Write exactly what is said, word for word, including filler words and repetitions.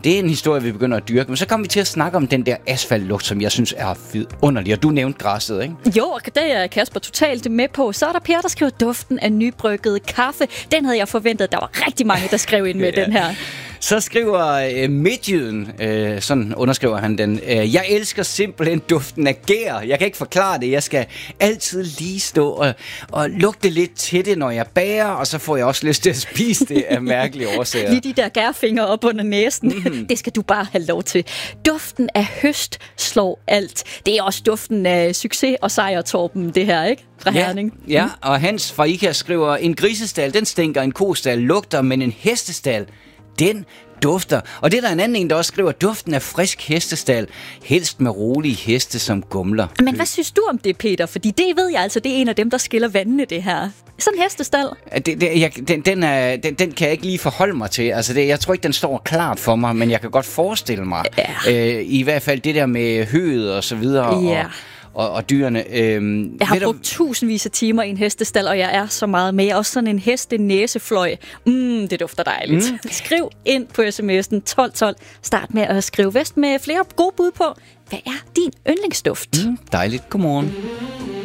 Det er en historie, vi begynder at dyrke. Men så kommer vi til at snakke om den der asfaltlugt, som jeg synes er vidunderlig. Og du nævnte græsset, ikke? Jo, og det er Kasper totalt med på. Så er der Per, der skriver duften af nybrygget kaffe. Den havde jeg forventet. Der var rigtig mange, der skrev ind med ja. den her. Så skriver øh, Midtjyden, øh, sådan underskriver han den, øh, jeg elsker simpelthen duften af gær. Jeg kan ikke forklare det. Jeg skal altid lige stå og, og lugte lidt til det, når jeg bager, og så får jeg også lyst til at spise det af mærkelige årsager. Lige de der gærfingre op under næsen. Mm. Det skal du bare have lov til. Duften af høst slår alt. Det er også duften af succes og sejrtorpen, det her, ikke? Fra ja, Herning. Ja, og Hans fra IKEA skriver, en grisestal, den stinker, en kostal lugter, men en hestestal, den dufter. Og det er der en anden en, der også skriver, duften af frisk hestestal, helst med rolige heste som gumler. Men hvad synes du om det, Peter? Fordi det ved jeg altså, det er en af dem, der skiller vandene, det her. Sådan en hestestal. Det, det, jeg, den, den, er, den, den kan jeg ikke lige forholde mig til. Altså det, jeg tror ikke, den står klart for mig, men jeg kan godt forestille mig. Ja. Øh, I hvert fald det der med høet og så videre. Ja. Og, Og, og dyrene. Øhm, jeg har brugt du... tusindvis af timer i en hestestal, og jeg er så meget med. Også sådan en heste-næsefløj. Mm, det dufter dejligt. Mm. Skriv ind på sms'en tolv tolv. Start med at skrive vest med flere gode bud på, hvad er din yndlingsduft? Mm, dejligt. Godmorgen.